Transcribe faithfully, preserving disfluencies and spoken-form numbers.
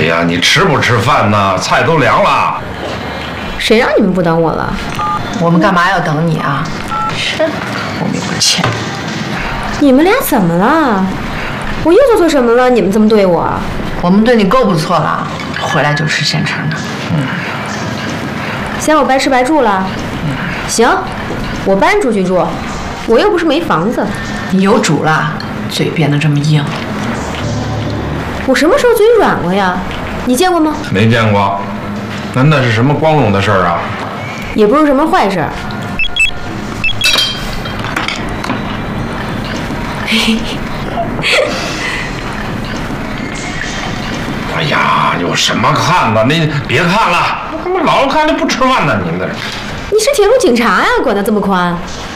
呀，你吃不吃饭呢？菜都凉了。 谁让你们不等我了？ 我们干嘛要等你啊？是，不明不欠。 你们俩怎么了？我又做错什么了？你们这么对我？ 我们对你够不错了，回来就吃现成的。 嗯。 嫌我白吃白住了？嗯、行，我搬出去住。我又不是没房子。 你有主了，嘴变得这么硬。 我什么时候嘴软过呀？你见过吗？ 没见过。那那是什么光荣的事儿啊？ 也不是什么坏事儿。 哎呀，有什么看的？你别看了，他妈老看就不吃饭呢，你们这。 你是铁路警察呀，管得这么宽。